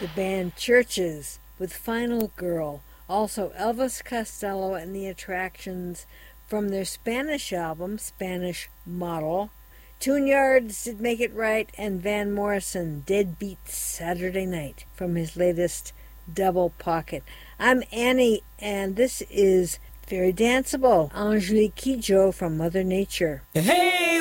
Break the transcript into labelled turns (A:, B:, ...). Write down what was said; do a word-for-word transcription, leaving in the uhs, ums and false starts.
A: The band Churches with Final Girl. Also Elvis Costello and the Attractions from their Spanish album, Spanish Model. Tune Yards Did Make It Right, and Van Morrison, Deadbeat Saturday Night, from his latest Double Pocket. I'm Annie, and this is Very Danceable, Angelique Kidjo from Mother Nature.
B: Hey!